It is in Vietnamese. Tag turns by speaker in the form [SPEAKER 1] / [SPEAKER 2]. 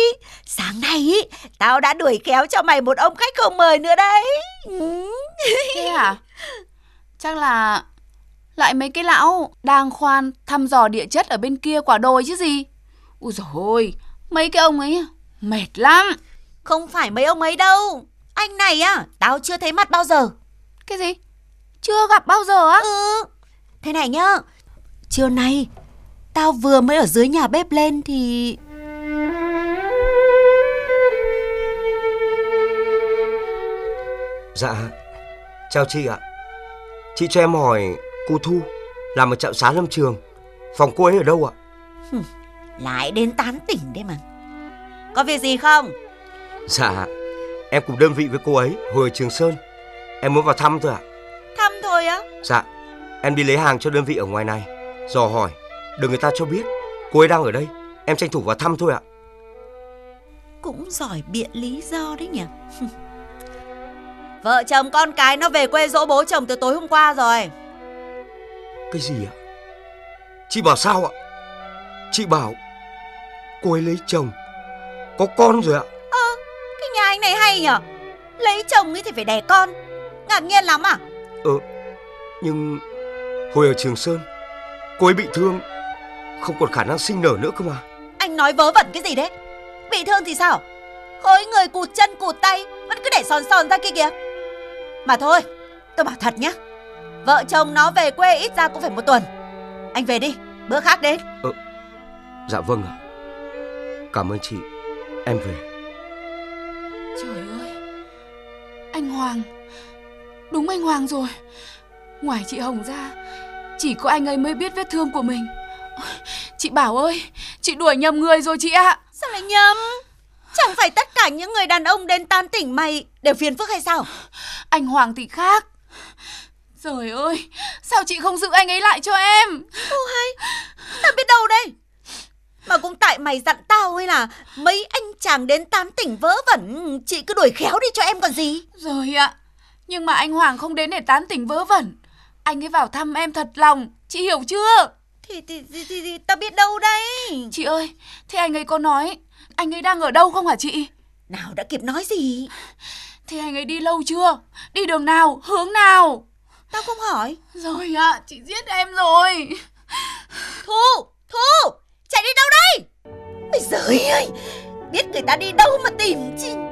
[SPEAKER 1] Sáng nay ý, tao đã đuổi khéo cho mày một ông khách không mời nữa đấy.
[SPEAKER 2] Thế à? Chắc là lại mấy cái lão đang khoan thăm dò địa chất ở bên kia quả đồi chứ gì. Ui dồi ôi, mấy cái ông ấy mệt lắm.
[SPEAKER 1] Không phải mấy ông ấy đâu. Anh này á, tao chưa thấy mặt bao giờ.
[SPEAKER 2] Cái gì? Chưa gặp bao giờ á?
[SPEAKER 1] Thế này nhá, trưa nay tao vừa mới ở dưới nhà bếp lên thì...
[SPEAKER 3] Dạ, chào chị ạ. Chị cho em hỏi, cô Thu làm ở trạm xá Lâm Trường, phòng cô ấy ở đâu ạ?
[SPEAKER 1] Lại đến tán tỉnh đấy mà. Có việc gì không?
[SPEAKER 3] Dạ, em cùng đơn vị với cô ấy hồi ở Trường Sơn. Em muốn vào thăm thôi ạ.
[SPEAKER 1] Thăm thôi á?
[SPEAKER 3] Dạ, em đi lấy hàng cho đơn vị ở ngoài này. Dò hỏi, được người ta cho biết cô ấy đang ở đây. Em tranh thủ vào thăm thôi ạ.
[SPEAKER 1] Cũng giỏi biện lý do đấy nhỉ. Vợ chồng con cái nó về quê dỗ bố chồng từ tối hôm qua rồi.
[SPEAKER 3] Cái gì ạ? Chị bảo sao ạ? Chị bảo cô ấy lấy chồng, có con rồi ạ.
[SPEAKER 1] Cái nhà anh này hay nhở. Lấy chồng ấy thì phải đẻ con. Ngạc nhiên lắm à?
[SPEAKER 3] Nhưng hồi ở Trường Sơn, cô ấy bị thương, không còn khả năng sinh nở nữa cơ mà.
[SPEAKER 1] Anh nói vớ vẩn cái gì đấy? Bị thương thì sao? Khối người cụt chân cụt tay vẫn cứ để sòn sòn ra kia kìa. Mà thôi, tôi bảo thật nhá, vợ chồng nó về quê ít ra cũng phải 1 tuần. Anh về đi, bữa khác đến.
[SPEAKER 3] Dạ vâng ạ. Cảm ơn chị, em về.
[SPEAKER 2] Trời ơi, anh Hoàng. Đúng anh Hoàng rồi. Ngoài chị Hồng ra, chỉ có anh ấy mới biết vết thương của mình. Chị Bảo ơi, chị đuổi nhầm người rồi chị ạ.
[SPEAKER 1] Sao lại nhầm? Chẳng phải tất cả những người đàn ông đến tán tỉnh mày đều phiền phức hay sao?
[SPEAKER 2] Anh Hoàng thì khác. Trời ơi, sao chị không giữ anh ấy lại cho em?
[SPEAKER 1] Hay, tao biết đâu đây. Mà cũng tại mày dặn tao hay là mấy anh chàng đến tán tỉnh vớ vẩn, chị cứ đuổi khéo đi cho em còn gì.
[SPEAKER 2] Rồi ạ, nhưng mà anh Hoàng không đến để tán tỉnh vớ vẩn. Anh ấy vào thăm em thật lòng, chị hiểu chưa?
[SPEAKER 1] Thì tao biết đâu đây.
[SPEAKER 2] Chị ơi, thế anh ấy có nói anh ấy đang ở đâu không hả chị?
[SPEAKER 1] Nào đã kịp nói gì.
[SPEAKER 2] Thế anh ấy đi lâu chưa? Đi đường nào? Hướng nào?
[SPEAKER 1] Tao không hỏi.
[SPEAKER 2] Rồi ạ, chị giết em rồi.
[SPEAKER 1] Thu, chạy đi đâu đây? Ôi giời ơi, biết người ta đi đâu mà tìm chi.